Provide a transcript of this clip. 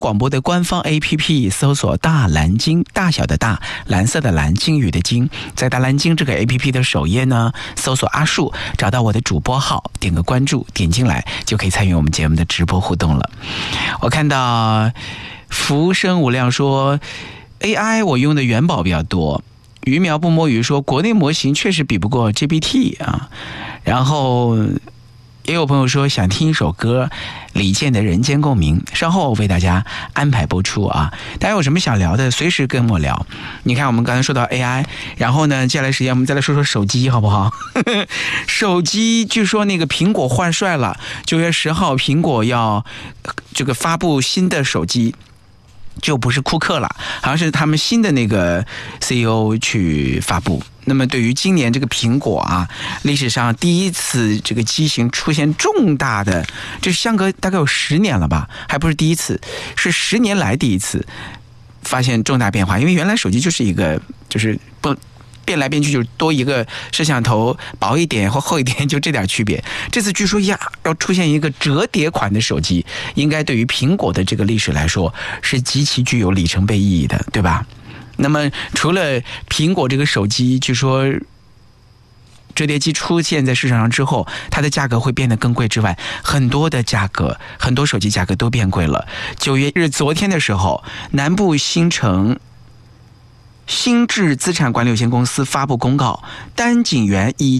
广播的官方 APP 搜索大蓝鲸，大小的大，蓝色的蓝，鲸鱼的鲸，在大蓝鲸这个 APP 的首页呢，搜索阿树，找到我的主播号，点个关注，点进来就可以参与我们节目的直播互动了。我看到浮生无量说 AI 我用的元宝比较多，鱼苗不摸鱼说国内模型确实比不过 GPT 啊，然后也有朋友说想听一首歌，李健的《人间共鸣》，稍后为大家安排播出啊。大家有什么想聊的，随时跟我聊。你看，我们刚才说到 AI， 然后呢，接下来时间我们再来说说手机，好不好？手机据说那个苹果换帅了，9月10号，苹果要这个发布新的手机。就不是库克了，好像是他们新的那个 CEO 去发布。那么对于今年这个苹果啊，历史上第一次这个机型出现重大的，这相隔大概有10年了吧，还不是第一次，是10年来第一次发现重大变化。因为原来手机就是一个就是不变来变去，就多一个摄像头，薄一点或厚一点，就这点区别。这次据说要出现一个折叠款的手机，应该对于苹果的这个历史来说是极其具有里程碑意义的，对吧？那么除了苹果这个手机，据说折叠机出现在市场上之后，它的价格会变得更贵之外，很多手机价格都变贵了。9月1日昨天的时候，南部新智资产管理有限公司发布公告，单井源以